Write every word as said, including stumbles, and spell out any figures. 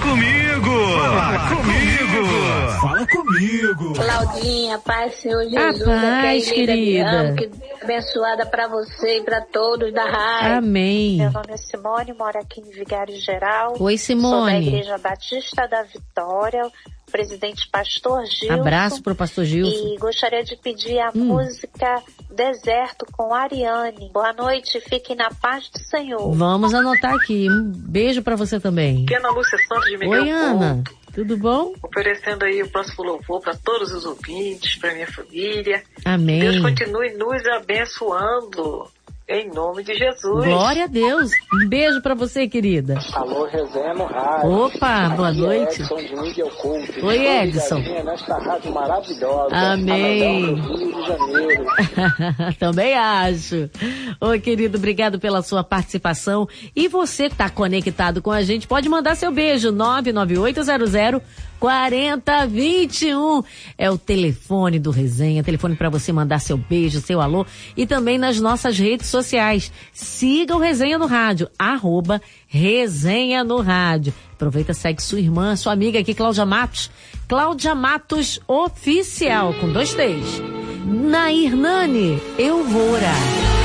comigo. Fala comigo. Fala comigo. Claudinha, paz, Senhor Jesus. A paz, querida. Que abençoada pra você e pra todos da rádio. Amém. Meu nome é Simone, moro aqui em Vigário Geral. Oi, Simone. Sou da Igreja Batista da Vitória, presidente Pastor Gilson. Abraço pro Pastor Gilson. E gostaria de pedir a hum. música Deserto com Ariane. Boa noite, fiquem na paz do Senhor. Vamos anotar aqui. Um beijo pra você também. Aqui é Ana Lúcia Santos de Miguel Oi, Ana. Couto. Tudo bom? Oferecendo aí o próximo louvor para todos os ouvintes, para minha família. Amém. Deus continue nos abençoando. Em nome de Jesus. Glória a Deus. Um beijo pra você, querida. Alô, Resenha no Rádio. Opa, boa Aqui noite. É Edson de Miguel Couto. Oi, Edson. Nesta rádio maravilhosa. Amém. A melhor do Rio de Janeiro. Também acho. Oi, querido, obrigado pela sua participação. E você que tá conectado com a gente, pode mandar seu beijo. nove nove oito zero zero quatro zero dois um é o telefone do Resenha, telefone para você mandar seu beijo, seu alô, e também nas nossas redes sociais. Siga o Resenha no Rádio, arroba Resenha no Rádio. Aproveita, segue sua irmã, sua amiga aqui, Cláudia Matos. Cláudia Matos Oficial, com dois T's. Nair Nani, eu vou orar.